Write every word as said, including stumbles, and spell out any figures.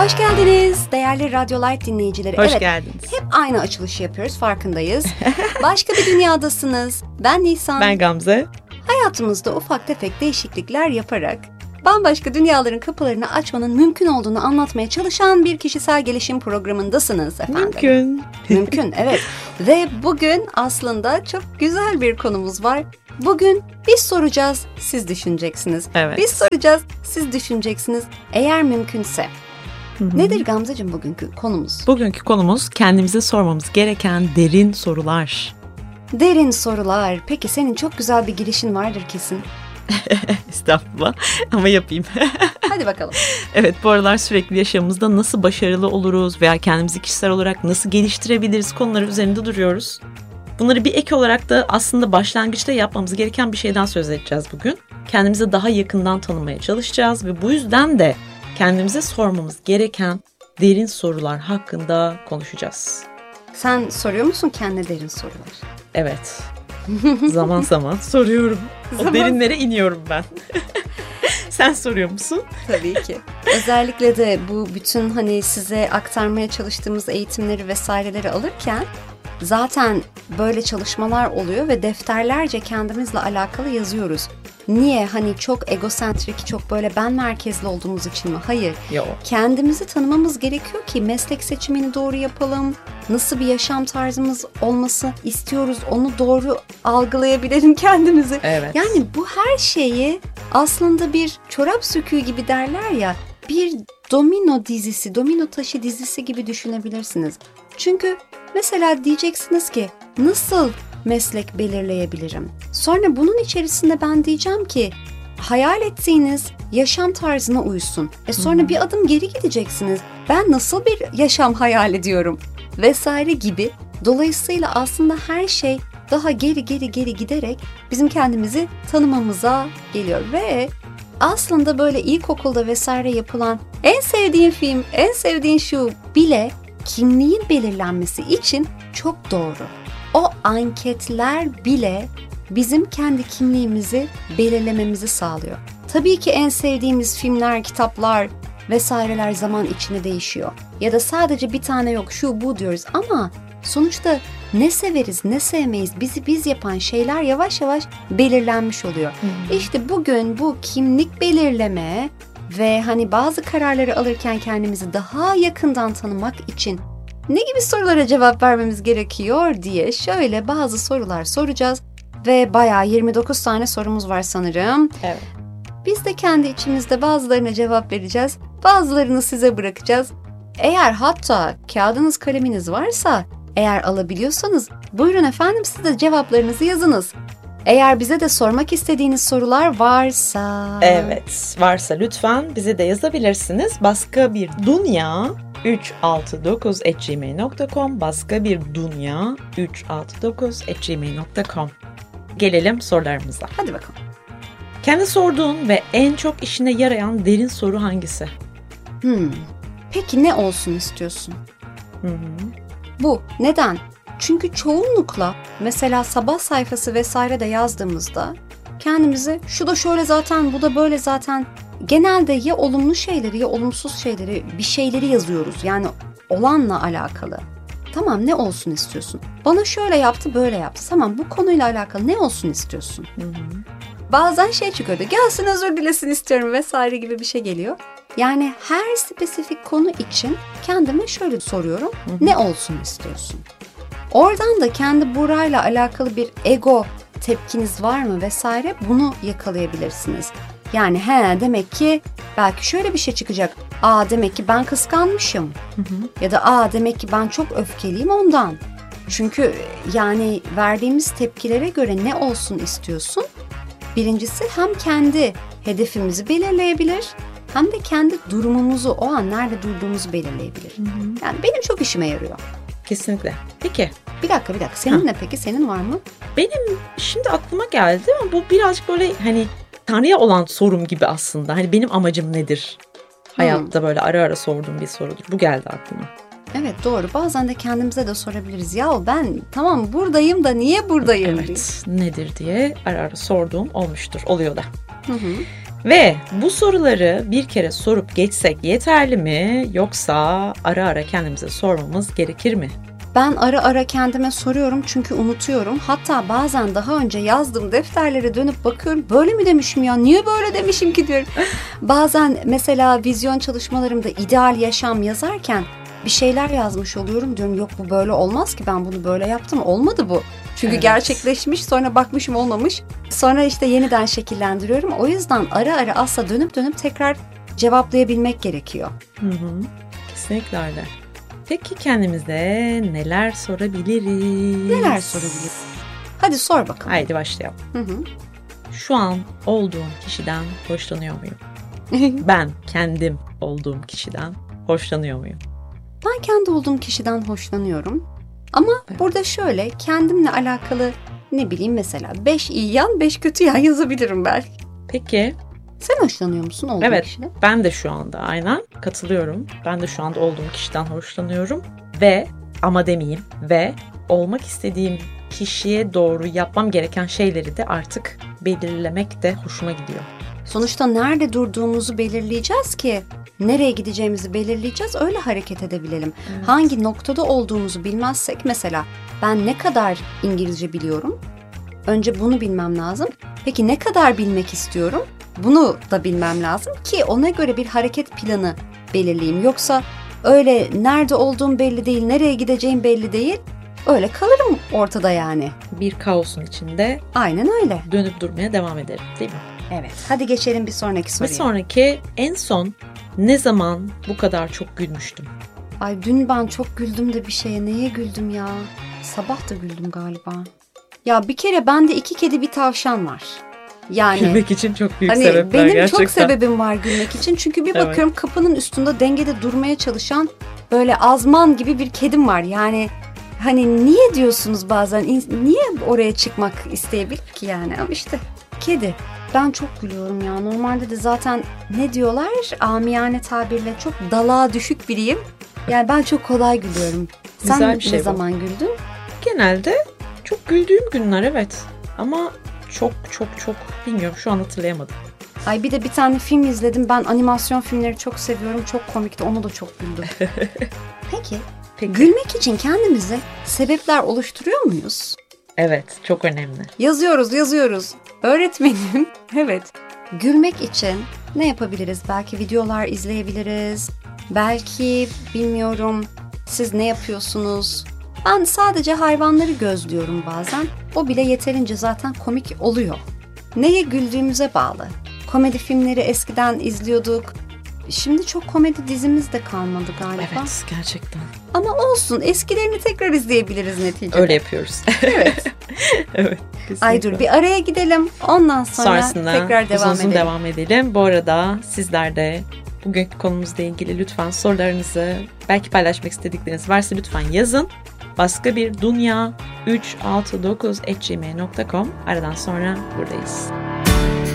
Hoş geldiniz değerli Radyo Light dinleyicileri. Hoş evet, geldiniz. Hep aynı açılışı yapıyoruz, farkındayız. Başka bir dünyadasınız. Ben Nisan. Ben Gamze. Hayatımızda ufak tefek değişiklikler yaparak bambaşka dünyaların kapılarını açmanın mümkün olduğunu anlatmaya çalışan bir kişisel gelişim programındasınız efendim. Mümkün. Mümkün, evet. Ve bugün aslında çok güzel bir konumuz var. Bugün biz soracağız, siz düşüneceksiniz. Evet. Biz soracağız, siz düşüneceksiniz. Eğer mümkünse. Hı-hı. Nedir Gamzeciğim bugünkü konumuz? Bugünkü konumuz kendimize sormamız gereken derin sorular. Derin sorular. Peki senin çok güzel bir girişin vardır kesin. Estağfurullah ama yapayım. Hadi bakalım. Evet, bu aralar sürekli yaşamımızda nasıl başarılı oluruz veya kendimizi kişisel olarak nasıl geliştirebiliriz konuları üzerinde duruyoruz. Bunları bir ek olarak da aslında başlangıçta yapmamız gereken bir şeyden söz edeceğiz bugün. Kendimizi daha yakından tanımaya çalışacağız ve bu yüzden de kendimize sormamız gereken derin sorular hakkında konuşacağız. Sen soruyor musun kendine derin sorular? Evet. Zaman zaman soruyorum. Zaman... O derinlere iniyorum ben. Sen soruyor musun? Tabii ki. Özellikle de bu bütün hani size aktarmaya çalıştığımız eğitimleri vesaireleri alırken zaten böyle çalışmalar oluyor ve defterlerce kendimizle alakalı yazıyoruz. Niye? Hani çok egosentrik, çok böyle ben merkezli olduğumuz için mi? Hayır. Yok. Kendimizi tanımamız gerekiyor ki meslek seçimini doğru yapalım. Nasıl bir yaşam tarzımız olması istiyoruz, onu doğru algılayabilelim kendimizi. Evet. Yani bu her şeyi aslında bir çorap söküğü gibi derler ya, bir domino dizisi, domino taşı dizisi gibi düşünebilirsiniz. Çünkü mesela diyeceksiniz ki nasıl meslek belirleyebilirim? Sonra bunun içerisinde ben diyeceğim ki hayal ettiğiniz yaşam tarzına uysun. E sonra hmm. bir adım geri gideceksiniz. Ben nasıl bir yaşam hayal ediyorum? Vesaire gibi. Dolayısıyla aslında her şey daha geri geri geri giderek bizim kendimizi tanımamıza geliyor. Ve aslında böyle ilkokulda vesaire yapılan en sevdiğin film, en sevdiğin şu bile kimliğin belirlenmesi için çok doğru. O anketler bile bizim kendi kimliğimizi belirlememizi sağlıyor. Tabii ki en sevdiğimiz filmler, kitaplar vesaireler zaman içinde değişiyor. Ya da sadece bir tane yok, şu bu diyoruz ama sonuçta ne severiz, ne sevmeyiz, bizi biz yapan şeyler yavaş yavaş belirlenmiş oluyor. Hmm. İşte bugün bu kimlik belirleme ve hani bazı kararları alırken kendimizi daha yakından tanımak için ne gibi sorulara cevap vermemiz gerekiyor diye şöyle bazı sorular soracağız ve bayağı yirmi dokuz tane sorumuz var sanırım. Evet. Biz de kendi içimizde bazılarına cevap vereceğiz, bazılarını size bırakacağız. Eğer hatta kağıdınız kaleminiz varsa, eğer alabiliyorsanız buyurun efendim siz de cevaplarınızı yazınız. Eğer bize de sormak istediğiniz sorular varsa... Evet, varsa lütfen bize de yazabilirsiniz. Başka bir dünya üç altı dokuz at gmail nokta com başka bir dünya üç altı dokuz at gmail nokta com. Gelelim sorularımıza. Hadi bakalım. Kendi sorduğun ve en çok işine yarayan derin soru hangisi? Hmm. Peki ne olsun istiyorsun? Hı hı. Bu. Neden? Çünkü çoğunlukla mesela sabah sayfası vesaire de yazdığımızda kendimizi şu da şöyle zaten, bu da böyle zaten, genelde ya olumlu şeyleri ya olumsuz şeyleri, bir şeyleri yazıyoruz. Yani olanla alakalı. Tamam, ne olsun istiyorsun? Bana şöyle yaptı, böyle yaptı. Tamam, bu konuyla alakalı ne olsun istiyorsun? Hı hı. Bazen şey çıkıyordu. Gelsin özür dilesin istiyorum vesaire gibi bir şey geliyor. Yani her spesifik konu için kendime şöyle soruyorum. Hı hı. Ne olsun istiyorsun? Oradan da kendi burayla alakalı bir ego tepkiniz var mı vesaire, bunu yakalayabilirsiniz. Yani he demek ki belki şöyle bir şey çıkacak. Aa demek ki ben kıskanmışım. Hı hı. Ya da aa demek ki ben çok öfkeliyim ondan. Çünkü yani verdiğimiz tepkilere göre ne olsun istiyorsun? Birincisi hem kendi hedefimizi belirleyebilir hem de kendi durumumuzu, o an nerede durduğumuzu belirleyebilir. Hı hı. Yani benim çok işime yarıyor. Kesinlikle. Peki. Bir dakika bir dakika. Senin ha. ne peki? Senin var mı? Benim şimdi aklıma geldi ama bu birazcık böyle hani Tanrı'ya olan sorum gibi aslında. Hani benim amacım nedir? Hayatta hmm. böyle ara ara sorduğum bir sorudur. Bu geldi aklıma. Evet doğru. Bazen de kendimize de sorabiliriz. Ya ben tamam buradayım da niye buradayım? Evet. Diye. Nedir diye ara ara sorduğum olmuştur. Oluyor da. Hı hı. Ve bu soruları bir kere sorup geçsek yeterli mi, yoksa ara ara kendimize sormamız gerekir mi? Ben ara ara kendime soruyorum çünkü unutuyorum. Hatta bazen daha önce yazdığım defterlere dönüp bakıyorum. Böyle mi demişim ya? Niye böyle demişim ki diyorum. Bazen mesela vizyon çalışmalarımda ideal yaşam yazarken bir şeyler yazmış oluyorum. Diyorum yok bu böyle olmaz ki, ben bunu böyle yaptım. Olmadı bu. Çünkü evet. Gerçekleşmiş, sonra bakmışım olmamış. Sonra işte yeniden şekillendiriyorum. O yüzden ara ara aslında dönüp dönüp tekrar cevaplayabilmek gerekiyor. Hı hı. Kesinlikle öyle. Peki kendimize neler sorabiliriz? Neler sorabiliriz? Hadi sor bakalım. Haydi başlayalım. Hı hı. Şu an olduğum kişiden hoşlanıyor muyum? Ben kendim olduğum kişiden hoşlanıyor muyum? Ben kendi olduğum kişiden hoşlanıyorum. Ama evet. Burada şöyle kendimle alakalı ne bileyim mesela beş iyi yan beş kötü yan yazabilirim belki. Peki. Sen hoşlanıyor musun olduğun evet, kişiden? Evet, ben de şu anda aynen katılıyorum. Ben de şu anda olduğum kişiden hoşlanıyorum. Ve ama demeyeyim ve olmak istediğim kişiye doğru yapmam gereken şeyleri de artık belirlemek de hoşuma gidiyor. Sonuçta nerede durduğumuzu belirleyeceğiz ki nereye gideceğimizi belirleyeceğiz, öyle hareket edebilelim. Evet. Hangi noktada olduğumuzu bilmezsek, mesela ben ne kadar İngilizce biliyorum? Önce bunu bilmem lazım. Peki ne kadar bilmek istiyorum? Bunu da bilmem lazım ki ona göre bir hareket planı belirleyeyim. Yoksa öyle nerede olduğum belli değil, nereye gideceğim belli değil. Öyle kalırım ortada yani. Bir kaosun içinde. Aynen öyle. Dönüp durmaya devam ederim, değil mi? Evet. Hadi geçelim bir sonraki soruya. Bir sonraki, en son ne zaman bu kadar çok gülmüştüm? Ay dün ben çok güldüm de bir şeye. Neye güldüm ya? Sabah da güldüm galiba. Ya bir kere bende iki kedi bir tavşan var. Yani gülmek için çok büyük hani sebepler benim gerçekten. Çok sebebim var gülmek için. Çünkü bir bakıyorum evet. Kapının üstünde dengede durmaya çalışan böyle azman gibi bir kedim var. Yani hani niye diyorsunuz bazen, niye oraya çıkmak isteyebilir ki yani? Ama işte kedi. Ben çok gülüyorum ya. Normalde de zaten ne diyorlar? Amiyane tabirle çok dalağa düşük biriyim. Yani ben çok kolay gülüyorum. Güzel Sen bir şey ne bu. zaman güldün? Genelde çok güldüğüm günler evet. Ama çok çok çok bilmiyorum, şu an hatırlayamadım. Ay bir de bir tane film izledim. Ben animasyon filmleri çok seviyorum. Çok komikti. Onu da çok güldüm. Peki, Peki gülmek için kendimize sebepler oluşturuyor muyuz? Evet, çok önemli. Yazıyoruz yazıyoruz. Öğretmenim. Evet. Gülmek için ne yapabiliriz? Belki videolar izleyebiliriz. Belki bilmiyorum siz ne yapıyorsunuz? Ben sadece hayvanları gözlüyorum bazen. O bile yeterince zaten komik oluyor. Neye güldüğümüze bağlı. Komedi filmleri eskiden izliyorduk. Şimdi çok komedi dizimiz de kalmadı galiba. Evet, gerçekten. Ama olsun, eskilerini tekrar izleyebiliriz neticede. Öyle yapıyoruz. Evet. Evet. Kesinlikle. Ay dur bir araya gidelim. Ondan sonra sonrasında tekrar devam uzun uzun edelim. devam edelim. Bu arada sizler de bugünkü konumuzla ilgili lütfen sorularınızı, belki paylaşmak istedikleriniz varsa lütfen yazın. Başka bir dünya üç altı dokuz at gmail nokta com. Aradan sonra buradayız.